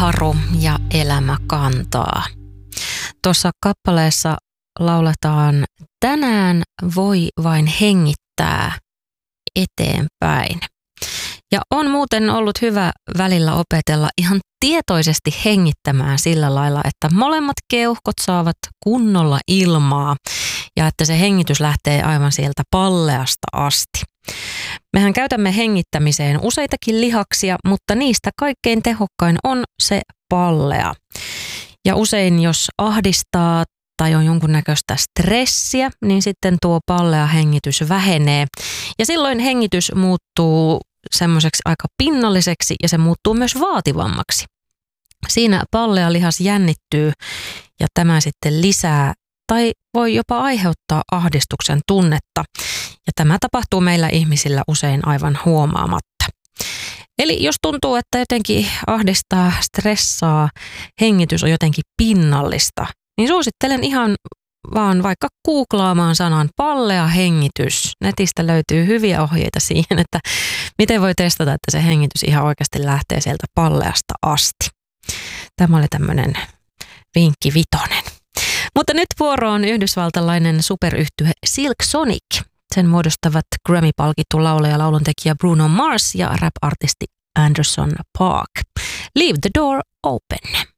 haro ja elämä kantaa. Tuossa kappaleessa lauletaan, tänään voi vain hengittää eteenpäin. Ja on muuten ollut hyvä välillä opetella ihan tietoisesti hengittämään sillä lailla, että molemmat keuhkot saavat kunnolla ilmaa ja että se hengitys lähtee aivan sieltä palleasta asti. Mehän käytämme hengittämiseen useitakin lihaksia, mutta niistä kaikkein tehokkain on se pallea. Ja usein jos ahdistaa tai on jonkunnäköistä stressiä, niin sitten tuo pallea hengitys vähenee. Ja silloin hengitys muuttuu semmoiseksi aika pinnalliseksi ja se muuttuu myös vaativammaksi. Siinä pallea lihas jännittyy ja tämä sitten lisää tai voi jopa aiheuttaa ahdistuksen tunnetta. Ja tämä tapahtuu meillä ihmisillä usein aivan huomaamatta. Eli jos tuntuu, että jotenkin ahdistaa, stressaa, hengitys on jotenkin pinnallista, niin suosittelen ihan vaan vaikka googlaamaan sanan pallea hengitys. Netistä löytyy hyviä ohjeita siihen, että miten voi testata, että se hengitys ihan oikeasti lähtee sieltä palleasta asti. Tämä oli tämmöinen vinkki vitonen. Mutta nyt vuoro on yhdysvaltalainen superyhtye Silk Sonic. Sen muodostavat Grammy-palkittu laulaja ja lauluntekijä Bruno Mars ja rap-artisti Anderson .Paak. Leave the door open.